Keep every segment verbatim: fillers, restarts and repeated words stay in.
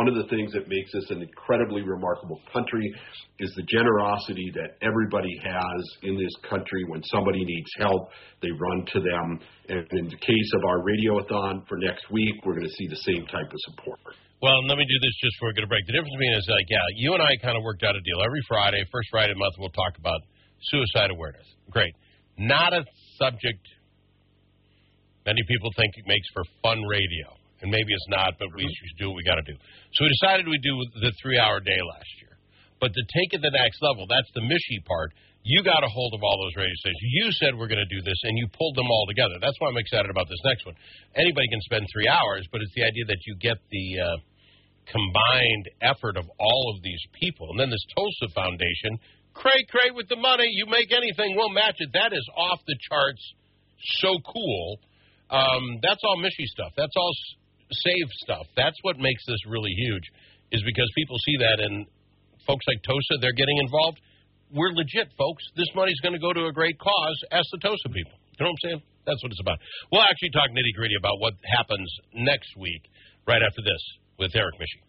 one of the things that makes us an incredibly remarkable country is the generosity that everybody has in this country. When somebody needs help, they run to them. And in the case of our radiothon for next week, we're going to see the same type of support. Well, let me do this just before we get a break. The difference between is, like, yeah, you and I kind of worked out a deal. Every Friday, first Friday of the month, we'll talk about suicide awareness. Great. Not a subject many people think it makes for fun radio. And maybe it's not, but we should do what we got to do. So we decided we'd do the three-hour day last year. But to take it to the next level, that's the Michie part. You got a hold of all those radio stations. You said we're going to do this, and you pulled them all together. That's why I'm excited about this next one. Anybody can spend three hours, but it's the idea that you get the uh, combined effort of all of these people. And then this Tulsa Foundation, cray, cray with the money. You make anything, we'll match it. That is off the charts, so cool. Um, that's all Michie stuff. That's all save stuff. That's what makes this really huge, is because people see that, and folks like Tosa, they're getting involved. We're legit, folks. This money's going to go to a great cause. Ask the Tosa people. You know what I'm saying? That's what it's about. We'll actually talk nitty-gritty about what happens next week right after this with Eric Michie.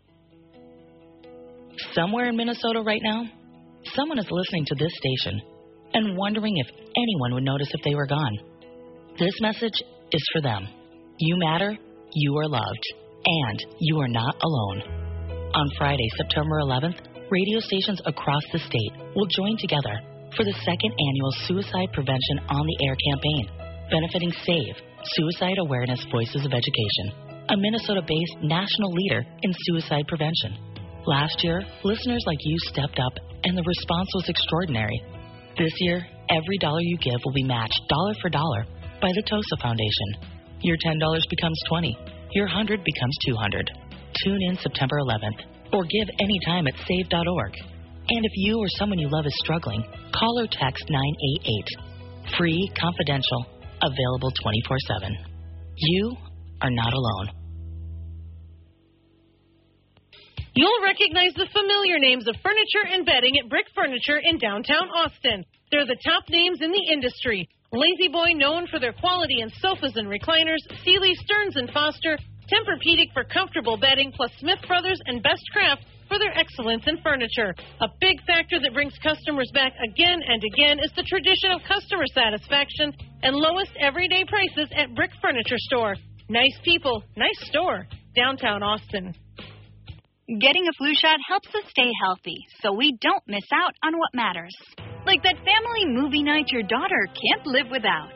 Somewhere in Minnesota right now, someone is listening to this station and wondering if anyone would notice if they were gone. This message is for them. You matter. You are loved, and you are not alone. On Friday, September eleventh, radio stations across the state will join together for the second annual Suicide Prevention on the Air campaign, benefiting SAVE, Suicide Awareness Voices of Education, a Minnesota-based national leader in suicide prevention. Last year, listeners like you stepped up, and the response was extraordinary. This year, every dollar you give will be matched dollar for dollar by the Tosa Foundation. Your ten dollars becomes twenty dollars. Your one hundred dollars becomes two hundred dollars. Tune in September eleventh or give anytime at save dot org. And if you or someone you love is struggling, call or text nine eight eight. Free, confidential, available twenty-four seven. You are not alone. You'll recognize the familiar names of furniture and bedding at Brick Furniture in downtown Austin. They're the top names in the industry. Lazy Boy, known for their quality in sofas and recliners, Sealy, Stearns and Foster, Tempur-Pedic for comfortable bedding, plus Smith Brothers and Best Craft for their excellence in furniture. A big factor that brings customers back again and again is the tradition of customer satisfaction and lowest everyday prices at Brick Furniture Store. Nice people, nice store, downtown Austin. Getting a flu shot helps us stay healthy, so we don't miss out on what matters. Like that family movie night your daughter can't live without.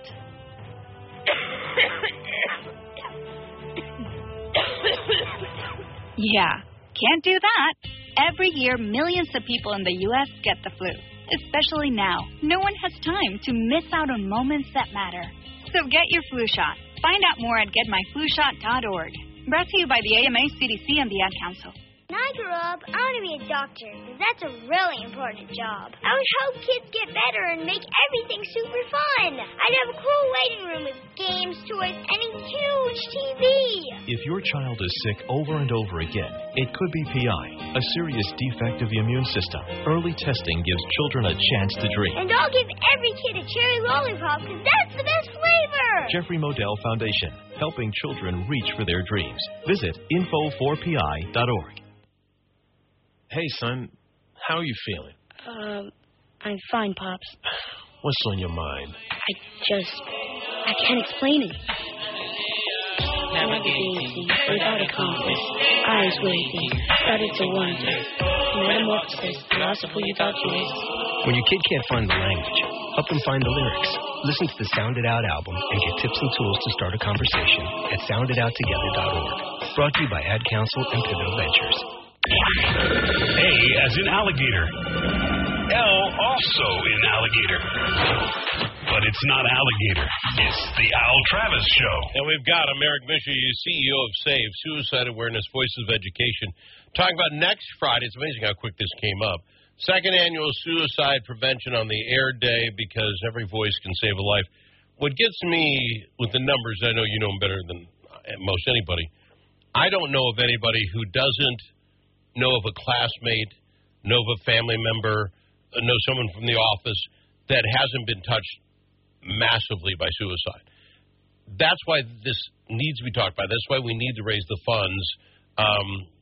Yeah, can't do that. Every year, millions of people in the U S get the flu. Especially now, no one has time to miss out on moments that matter. So get your flu shot. Find out more at get my flu shot dot org. Brought to you by the A M A, C D C, and the Ad Council. When I grow up, I want to be a doctor, because that's a really important job. I would help kids get better and make everything super fun. I'd have a cool waiting room with games, toys, and a huge T V. If your child is sick over and over again, it could be P I, a serious defect of the immune system. Early testing gives children a chance to dream. And I'll give every kid a cherry lollipop, because that's the best flavor. Jeffrey Modell Foundation, helping children reach for their dreams. Visit info for P I dot org. Hey, son, how are you feeling? Um, I'm fine, Pops. What's on your mind? I just, I can't explain it. Navigating without a compass, eyes waving, started to wonder. Metamorphosis, loss of who you thought you was. When your kid can't find the language, help them find the lyrics. Listen to the Sound It Out album and get tips and tools to start a conversation at sound it out together dot org. Brought to you by Ad Council and Pivotal Ventures. A as in alligator. L also in alligator. But it's not alligator. It's the Al Travis Show. And we've got him, Eric Michie, C E O of SAVE, Suicide Awareness Voices of Education, talking about next Friday. It's amazing how quick this came up. Second annual Suicide Prevention on the Air Day, because every voice can save a life. What gets me with the numbers, I know you know them better than most anybody, I don't know of anybody who doesn't know of a classmate, know of a family member, know someone from the office that hasn't been touched massively by suicide. That's why this needs to be talked about. That's why we need to raise the funds. Um,